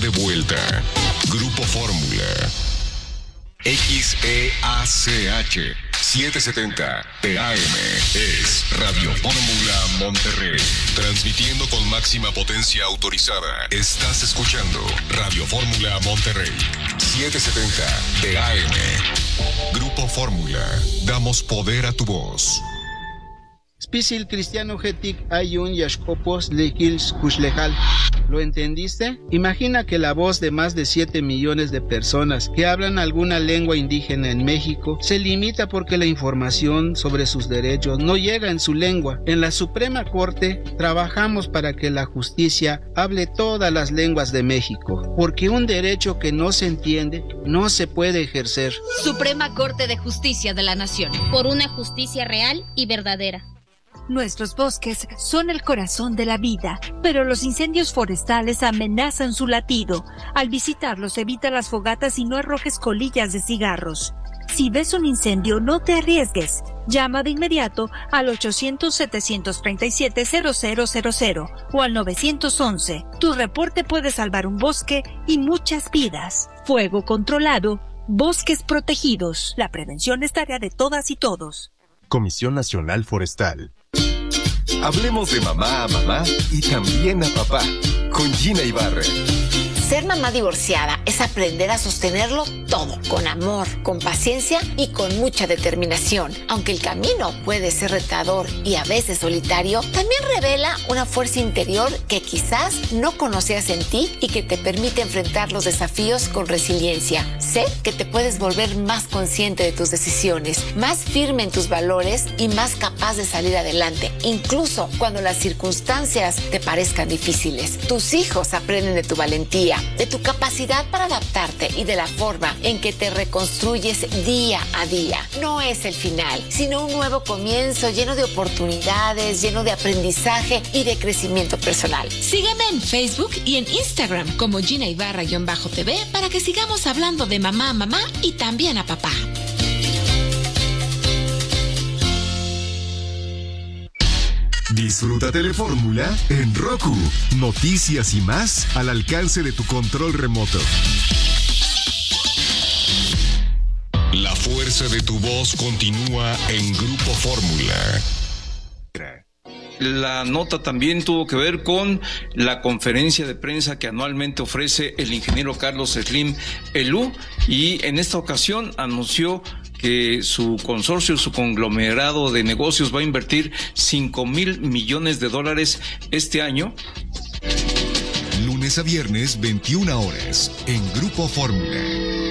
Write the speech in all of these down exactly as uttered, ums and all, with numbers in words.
de vuelta. Grupo Fórmula. X E A C H setecientos setenta P A M es Radio Fórmula Monterrey. Transmitiendo con máxima potencia autorizada. Estás escuchando Radio Fórmula Monterrey. setecientos setenta P A M. Grupo Fórmula. Damos poder a tu voz. Spisil cristiano getik ayun yashkopos lekils kushlejal. ¿Lo entendiste? Imagina que la voz de más de siete millones de personas que hablan alguna lengua indígena en México se limita porque la información sobre sus derechos no llega en su lengua. En la Suprema Corte trabajamos para que la justicia hable todas las lenguas de México, porque un derecho que no se entiende no se puede ejercer. Suprema Corte de Justicia de la Nación. Por una justicia real y verdadera. Nuestros bosques son el corazón de la vida, pero los incendios forestales amenazan su latido. Al visitarlos, evita las fogatas y no arrojes colillas de cigarros. Si ves un incendio, no te arriesgues. Llama de inmediato al ochocientos, setecientos treinta y siete, cero cero cero cero o al nueve once. Tu reporte puede salvar un bosque y muchas vidas. Fuego controlado, bosques protegidos. La prevención es tarea de todas y todos. Comisión Nacional Forestal. Hablemos de mamá a mamá y también a papá, con Gina Ibarra. Ser mamá divorciada es aprender a sostenerlo todo, con amor, con paciencia y con mucha determinación. Aunque el camino puede ser retador y a veces solitario, también revela una fuerza interior que quizás no conocías en ti y que te permite enfrentar los desafíos con resiliencia. Sé que te puedes volver más consciente de tus decisiones, más firme en tus valores y más capaz de salir adelante, incluso cuando las circunstancias te parezcan difíciles. Tus hijos aprenden de tu valentía, de tu capacidad para adaptarte y de la forma en que te reconstruyes día a día. No es el final, sino un nuevo comienzo lleno de oportunidades, lleno de aprendizaje y de crecimiento personal. Sígueme en Facebook y en Instagram como Gina Ibarra-T V para que sigamos hablando de mamá a mamá y también a papá. Disfruta Telefórmula en Roku. Noticias y más al alcance de tu control remoto. La fuerza de tu voz continúa en Grupo Fórmula. La nota también tuvo que ver con la conferencia de prensa que anualmente ofrece el ingeniero Carlos Slim Elú, y en esta ocasión anunció que su consorcio, su conglomerado de negocios va a invertir cinco mil millones de dólares este año. Lunes a viernes, veintiuna horas, en Grupo Fórmula.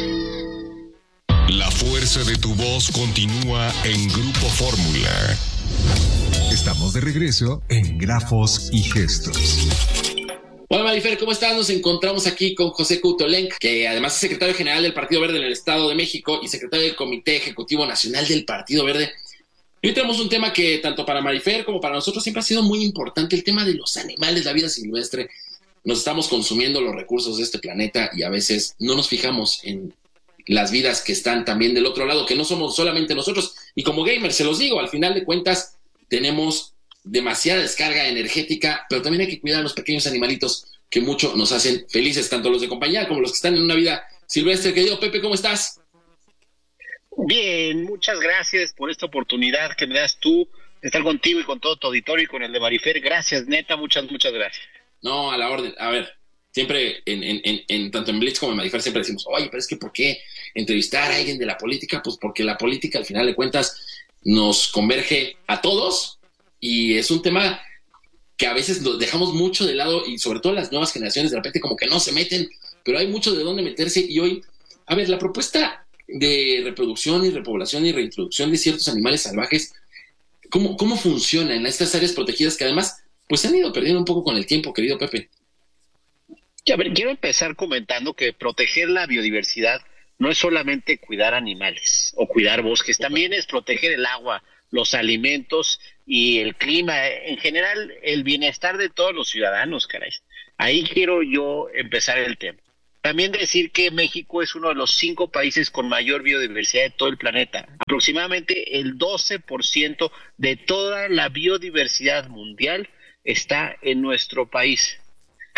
La fuerza de tu voz continúa en Grupo Fórmula. Estamos de regreso en Grafos y Gestos. Hola Marifer, ¿cómo estás? Nos encontramos aquí con José Couto-Lenc, que además es secretario general del Partido Verde en el Estado de México y secretario del Comité Ejecutivo Nacional del Partido Verde. Y hoy tenemos un tema que tanto para Marifer como para nosotros siempre ha sido muy importante, el tema de los animales, la vida silvestre. Nos estamos consumiendo los recursos de este planeta y a veces no nos fijamos en las vidas que están también del otro lado, que no somos solamente nosotros. Y como gamers, se los digo, al final de cuentas tenemos demasiada descarga energética, pero también hay que cuidar a los pequeños animalitos que mucho nos hacen felices, tanto los de compañía como los que están en una vida silvestre. Querido Pepe, ¿cómo estás? Bien, muchas gracias por esta oportunidad que me das tú de estar contigo y con todo tu auditorio y con el de Marifer. Gracias, neta, muchas, muchas gracias. No, a la orden. A ver, siempre, en, en, en, en tanto en Blitz como en Marifer, siempre decimos, oye, pero es que ¿por qué entrevistar a alguien de la política? Pues porque la política, al final de cuentas, nos converge a todos y es un tema que a veces lo dejamos mucho de lado y sobre todo las nuevas generaciones de repente como que no se meten, pero hay mucho de dónde meterse. Y hoy, a ver, la propuesta de reproducción y repoblación y reintroducción de ciertos animales salvajes, ¿cómo, cómo funciona en estas áreas protegidas que además pues se han ido perdiendo un poco con el tiempo, querido Pepe? A ver, quiero empezar comentando que proteger la biodiversidad no es solamente cuidar animales o cuidar bosques, también es proteger el agua, los alimentos y el clima, en general el bienestar de todos los ciudadanos, caray. Ahí quiero yo empezar el tema. También decir que México es uno de los cinco países con mayor biodiversidad de todo el planeta. Aproximadamente el doce por ciento de toda la biodiversidad mundial está en nuestro país.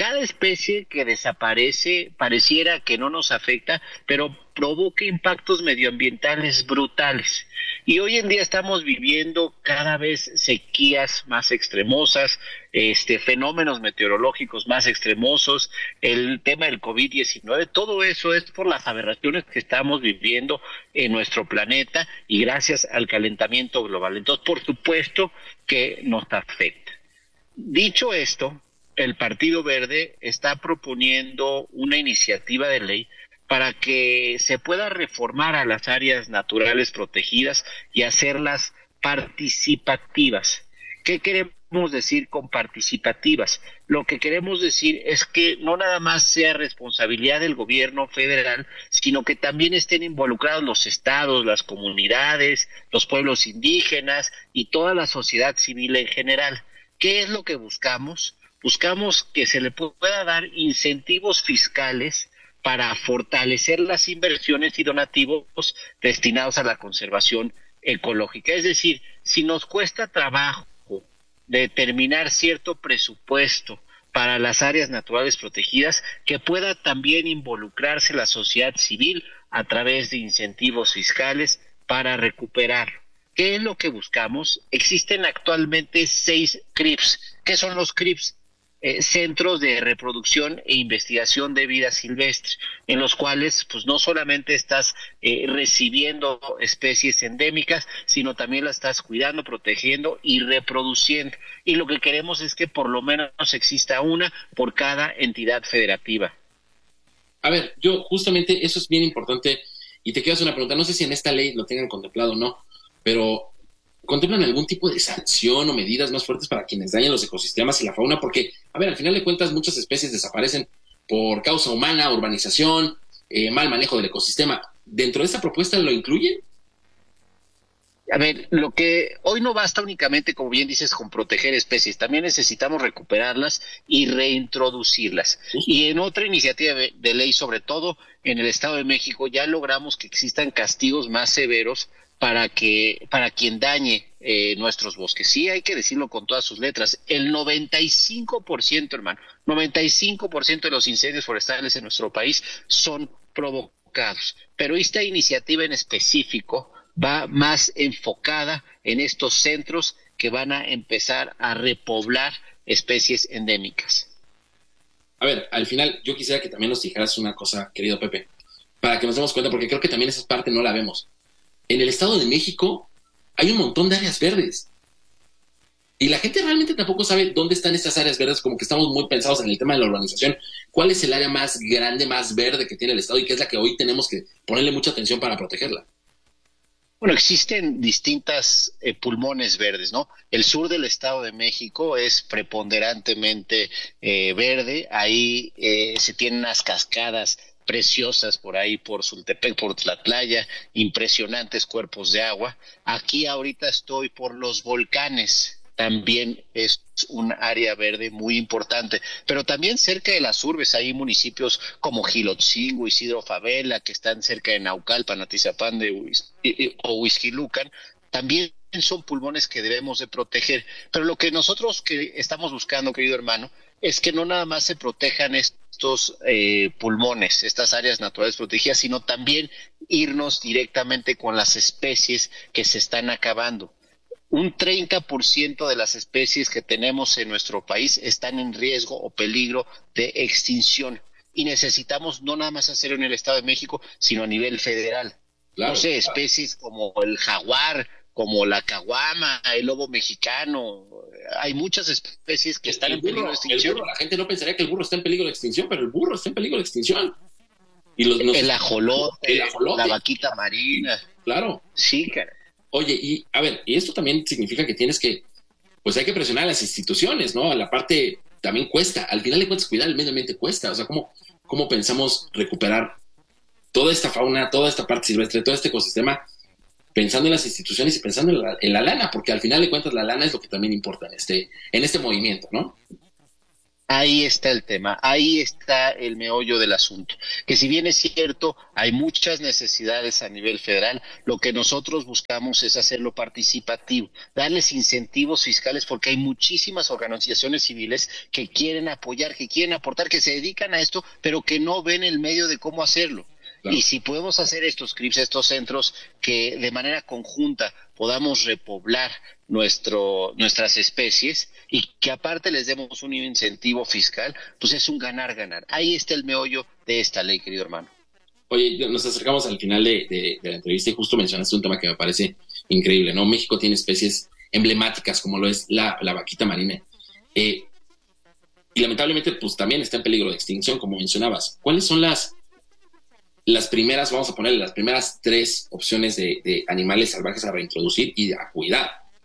Cada especie que desaparece pareciera que no nos afecta, pero provoca impactos medioambientales brutales. Y hoy en día estamos viviendo cada vez sequías más extremosas, este, fenómenos meteorológicos más extremosos, el tema del COVID diecinueve, todo eso es por las aberraciones que estamos viviendo en nuestro planeta y gracias al calentamiento global. Entonces, por supuesto que nos afecta. Dicho esto, el Partido Verde está proponiendo una iniciativa de ley para que se pueda reformar a las áreas naturales protegidas y hacerlas participativas. ¿Qué queremos decir con participativas? Lo que queremos decir es que no nada más sea responsabilidad del gobierno federal, sino que también estén involucrados los estados, las comunidades, los pueblos indígenas y toda la sociedad civil en general. ¿Qué es lo que buscamos? Buscamos que se le pueda dar incentivos fiscales para fortalecer las inversiones y donativos destinados a la conservación ecológica. Es decir, si nos cuesta trabajo determinar cierto presupuesto para las áreas naturales protegidas, que pueda también involucrarse la sociedad civil a través de incentivos fiscales para recuperarlo. ¿Qué es lo que buscamos? Existen actualmente seis C R I Ps. ¿Qué son los C R I Ps? Eh, centros de reproducción e investigación de vida silvestre, en los cuales pues no solamente estás eh, recibiendo especies endémicas, sino también las estás cuidando, protegiendo y reproduciendo. Y lo que queremos es que por lo menos exista una por cada entidad federativa. A ver, yo justamente eso es bien importante y te quiero hacer una pregunta, no sé si en esta ley lo tengan contemplado o no, pero ¿contemplan algún tipo de sanción o medidas más fuertes para quienes dañan los ecosistemas y la fauna? Porque, a ver, al final de cuentas muchas especies desaparecen por causa humana, urbanización, eh, mal manejo del ecosistema. ¿Dentro de esta propuesta lo incluyen? A ver, lo que hoy no basta únicamente, como bien dices, con proteger especies, también necesitamos recuperarlas y reintroducirlas. Y en otra iniciativa de ley, sobre todo en el Estado de México, ya logramos que existan castigos más severos para que para quien dañe eh, nuestros bosques. Sí, hay que decirlo con todas sus letras. El noventa y cinco por ciento, hermano, noventa y cinco por ciento de los incendios forestales en nuestro país son provocados. Pero esta iniciativa en específico va más enfocada en estos centros que van a empezar a repoblar especies endémicas. A ver, al final yo quisiera que también nos dijeras una cosa, querido Pepe, para que nos demos cuenta, porque creo que también esa parte no la vemos. En el Estado de México hay un montón de áreas verdes. Y la gente realmente tampoco sabe dónde están estas áreas verdes, como que estamos muy pensados en el tema de la urbanización. ¿Cuál es el área más grande, más verde que tiene el Estado y qué es la que hoy tenemos que ponerle mucha atención para protegerla? Bueno, existen distintas eh, pulmones verdes, ¿no? El sur del Estado de México es preponderantemente eh, verde. Ahí eh, se tienen unas cascadas preciosas por ahí, por Sultepec, por Tlatlaya, impresionantes cuerpos de agua. Aquí ahorita estoy por los volcanes, también es un área verde muy importante, pero también cerca de las urbes hay municipios como Gilotzingo, Isidro Favela, que están cerca de Naucalpan, Atizapán de Huiz, o Huixquilucan, también son pulmones que debemos de proteger. Pero lo que nosotros que estamos buscando, querido hermano, es que no nada más se protejan estos eh, pulmones, estas áreas naturales protegidas, sino también irnos directamente con las especies que se están acabando. Un treinta por ciento de las especies que tenemos en nuestro país están en riesgo o peligro de extinción. Y necesitamos no nada más hacerlo en el Estado de México, sino a nivel federal. Claro, no sé, claro. Especies como el jaguar, como la caguama, el lobo mexicano. Hay muchas especies que están el en peligro burro, de extinción. El burro, la gente no pensaría que el burro está en peligro de extinción, pero el burro está en peligro de extinción. Y los, los, el, ajolote, el ajolote, la vaquita marina. Claro. Sí, cara. Oye, y a ver, y esto también significa que tienes que, pues hay que presionar a las instituciones, ¿no? La parte también cuesta. Al final de cuentas, cuidar el medio ambiente cuesta. O sea, ¿cómo, cómo pensamos recuperar toda esta fauna, toda esta parte silvestre, todo este ecosistema, pensando en las instituciones y pensando en la, en la lana? Porque al final de cuentas la lana es lo que también importa en este, en este movimiento, ¿no? Ahí está el tema, ahí está el meollo del asunto, que si bien es cierto, hay muchas necesidades a nivel federal, lo que nosotros buscamos es hacerlo participativo, darles incentivos fiscales, porque hay muchísimas organizaciones civiles que quieren apoyar, que quieren aportar, que se dedican a esto, pero que no ven el medio de cómo hacerlo. Claro. Y si podemos hacer estos C R I Ps, estos centros, que de manera conjunta podamos repoblar nuestro, nuestras especies y que aparte les demos un incentivo fiscal, pues es un ganar-ganar. Ahí está el meollo de esta ley, querido hermano. Oye, nos acercamos al final de, de, de la entrevista y justo mencionaste un tema que me parece increíble, ¿no? México tiene especies emblemáticas como lo es la, la vaquita marina. Eh, y lamentablemente, pues también está en peligro de extinción, como mencionabas. ¿Cuáles son las... las primeras, vamos a ponerle las primeras tres opciones de, de animales salvajes a reintroducir y a cuidar?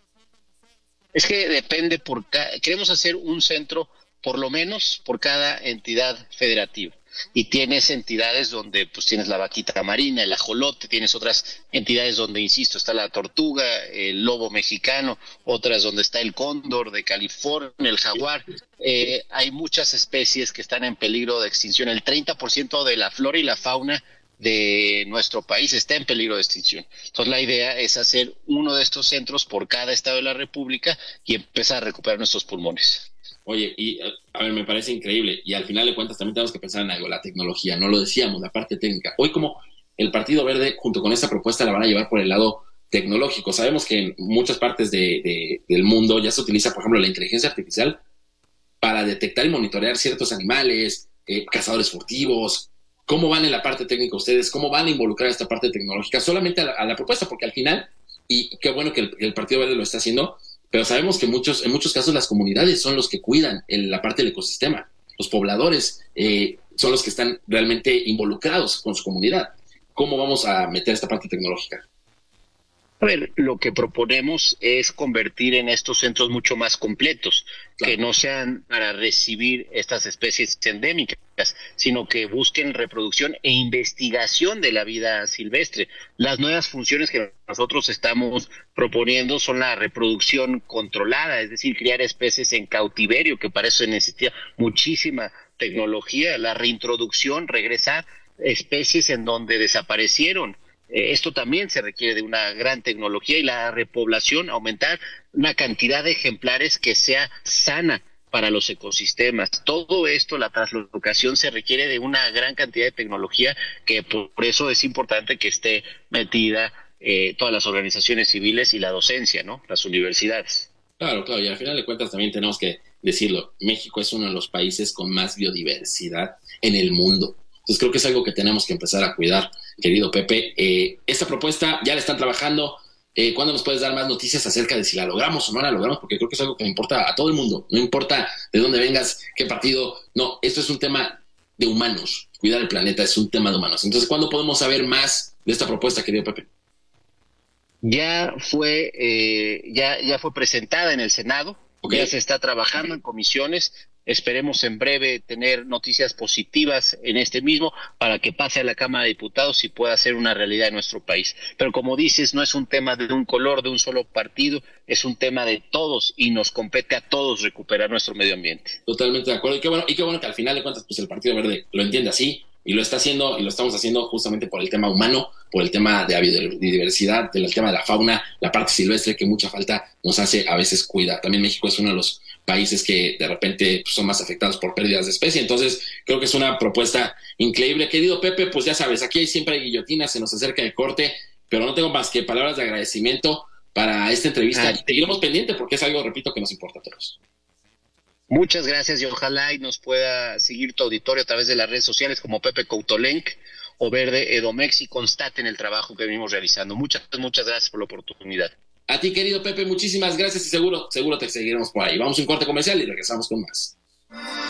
Es que depende, por ca- queremos hacer un centro por lo menos por cada entidad federativa. Y tienes entidades donde pues tienes la vaquita marina, el ajolote, tienes otras entidades donde, insisto, está la tortuga, el lobo mexicano, otras donde está el cóndor de California, el jaguar. Eh, hay muchas especies que están en peligro de extinción. El treinta por ciento de la flora y la fauna de nuestro país está en peligro de extinción. Entonces la idea es hacer uno de estos centros por cada estado de la República y empezar a recuperar nuestros pulmones. Oye, y a ver, me parece increíble, y al final de cuentas también tenemos que pensar en algo, la tecnología, no lo decíamos, la parte técnica. Hoy como el Partido Verde, junto con esta propuesta, la van a llevar por el lado tecnológico. Sabemos que en muchas partes de, de, del mundo ya se utiliza, por ejemplo, la inteligencia artificial para detectar y monitorear ciertos animales, eh, cazadores furtivos. ¿Cómo van en la parte técnica ustedes? ¿Cómo van a involucrar esta parte tecnológica solamente a la, a la propuesta? Porque al final, y qué bueno que el, el Partido Verde lo está haciendo, pero sabemos que muchos, en muchos casos las comunidades son los que cuidan el, la parte del ecosistema. Los pobladores eh, son los que están realmente involucrados con su comunidad. ¿Cómo vamos a meter esta parte tecnológica? A ver, lo que proponemos es convertir en estos centros mucho más completos, claro, que no sean para recibir estas especies endémicas, sino que busquen reproducción e investigación de la vida silvestre. Las nuevas funciones que nosotros estamos proponiendo son la reproducción controlada, es decir, criar especies en cautiverio, que para eso se necesita muchísima tecnología, la reintroducción, regresar especies en donde desaparecieron. Eh, esto también se requiere de una gran tecnología, y la repoblación, aumentar una cantidad de ejemplares que sea sana para los ecosistemas. Todo esto, la translocación, se requiere de una gran cantidad de tecnología, que por eso es importante que esté metida eh, todas las organizaciones civiles y la docencia, ¿no? Las universidades. Claro, claro, y al final de cuentas también tenemos que decirlo, México es uno de los países con más biodiversidad en el mundo. Entonces creo que es algo que tenemos que empezar a cuidar, querido Pepe. Eh, esta propuesta ya la están trabajando. Eh, ¿Cuándo nos puedes dar más noticias acerca de si la logramos o no la logramos? Porque creo que es algo que le importa a todo el mundo. No importa de dónde vengas, qué partido. No, esto es un tema de humanos. Cuidar el planeta es un tema de humanos. Entonces, ¿cuándo podemos saber más de esta propuesta, querido Pepe? Ya fue, eh, ya, ya fue presentada en el Senado. Okay. Ya se está trabajando en comisiones. Esperemos en breve tener noticias positivas en este mismo para que pase a la Cámara de Diputados y pueda ser una realidad en nuestro país. Pero como dices, no es un tema de un color, de un solo partido, es un tema de todos y nos compete a todos recuperar nuestro medio ambiente. Totalmente de acuerdo. Y qué bueno, y qué bueno que al final de cuentas pues el Partido Verde lo entiende así y lo está haciendo y lo estamos haciendo justamente por el tema humano, por el tema de la biodiversidad, del tema de la fauna, la parte silvestre que mucha falta nos hace a veces cuidar. También México es uno de los países que de repente pues, son más afectados por pérdidas de especie. Entonces, creo que es una propuesta increíble. Querido Pepe, pues ya sabes, aquí siempre hay guillotina, se nos acerca el corte, pero no tengo más que palabras de agradecimiento para esta entrevista. Ah, seguiremos pendiente porque es algo, repito, que nos importa a todos. Muchas gracias y ojalá y nos pueda seguir tu auditorio a través de las redes sociales como Pepe Coutolenc o Verde Edomex y constaten el trabajo que venimos realizando. Muchas, muchas gracias por la oportunidad. A ti, querido Pepe, muchísimas gracias y seguro, seguro te seguiremos por ahí. Vamos a un corte comercial y regresamos con más.